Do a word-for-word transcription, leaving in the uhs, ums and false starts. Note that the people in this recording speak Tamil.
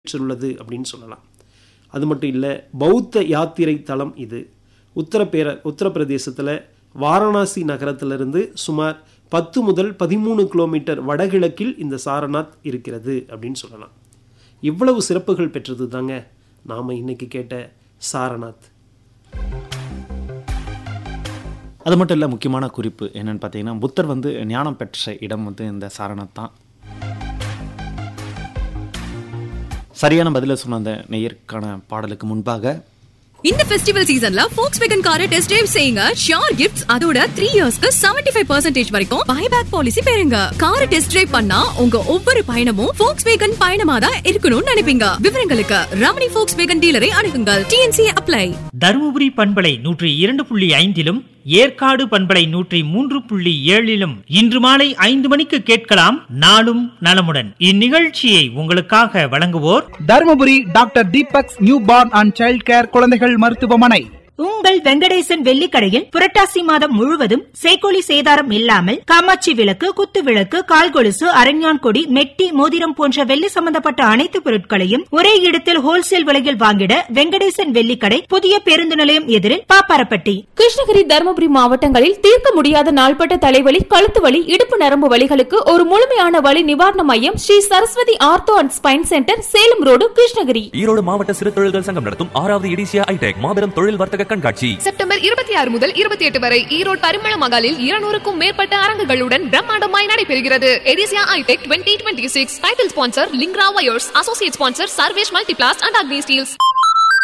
உள்ளது அப்படின்னு சொல்லலாம். அது மட்டும் இல்லை, பௌத்த யாத்திரை தலம் இது. உத்தரப்பேர உத்தரப்பிரதேசத்தில் வாரணாசி நகரத்திலிருந்து சுமார் பத்து முதல் பதிமூணு கிலோமீட்டர் வடகிழக்கில் இந்த சாரநாத் இருக்கிறது அப்படின்னு சொல்லலாம். இவ்வளவு சிறப்புகள் பெற்றது தாங்க நாம் இன்னைக்கு கேட்ட சாரநாத். அது மட்டும் இல்லை, முக்கியமான குறிப்பு என்னென்னு பார்த்தீங்கன்னா, புத்தர் வந்து ஞானம் பெற்ற இடம் வந்து இந்த சாரநாத் தான். சரியான பதில சொன்ன அந்த நேயருக்கான பாடலுக்கு முன்பாக, இந்த ஃபெஸ்டிவல் சீசன்ல Volkswagen காரை டெஸ்ட் டிரைவ் செய்யுங்க. ஷியோர் கிஃப்ட்ஸ், அதோட த்ரீ இயர்ஸ்க்கு செவன்டி ஃபைவ் பர்சன்டேஜ் வரைக்கும் பைபேக் பாலிசி பெறுங்க. காரை டெஸ்ட் டிரைவ் பண்ணா உங்க ஒவ்வொரு பயணமும் Volkswagen பயணமா தான் இருக்கணும்னு நினைப்பீங்க. விவரங்களுக்கு Ramani Volkswagen டீலரை அணுகுங்கள். DNC apply. Dharmapuri பண்பலை நூற்றி இரண்டு புள்ளி ஐந்திலும் ஏற்காடு பண்பலை நூற்றி மூன்று புள்ளி ஏழிலும் இன்று மாலை ஐந்து மணிக்கு கேட்கலாம் நாளும் நலமுடன். இந்நிகழ்ச்சியை உங்களுக்காக வழங்குவோர் Dharmapuri doctor Deepak's new born and child care குழந்தைகள் மருத்துவமனை. உங்கள் வெங்கடேசன் வெள்ளிக்கடையில் புரட்டாசி மாதம் முழுவதும் சேக்கோலி சேதாரம் இல்லாமல் காமாட்சி விளக்கு, குத்து விளக்கு, கால் கொலுசு, அரஞ்ஞான் கொடி, மெட்டி, மோதிரம் போன்ற வெள்ளி சம்பந்தப்பட்ட அனைத்து பொருட்களையும் ஒரே இடத்தில் ஹோல்சேல் விலையில் வாங்கிட வெங்கடேசன் வெள்ளிக்கடை, புதிய பேருந்து நிலையம் எதிரில் பாப்பாரப்பட்டி. கிருஷ்ணகிரி, தருமபுரி மாவட்டங்களில் தீர்க்க முடியாத நாள்பட்ட தலைவலி, கழுத்து வலி, இடுப்பு நரம்பு வலிகளுக்கு ஒரு முழுமையான வலி நிவாரண மையம் Sri Saraswati ortho and spine centre, Salem road, Krishnagiri. Erode மாவட்ட சிறு தொழில்கள் சங்கம் நடத்தும் ஆறாவது எடிசியா ஐடெக் மாபெரும் தொழில் வர்த்தக கண்காட்சி செப்டம்பர் இருபத்தி ஆறு முதல் இருபத்தி எட்டு வரை ஈரோடு பரிமள மகாலில் இருநூறுக்கும் மேற்பட்ட அரங்குகளுடன் பிரம்மாண்டமாய் நடைபெறுகிறது. எடிசியா ஐடெக் twenty twenty six title sponsor லிங்க்ரா wires, associate sponsor Sarvesh Multiplast and Agni Steeles.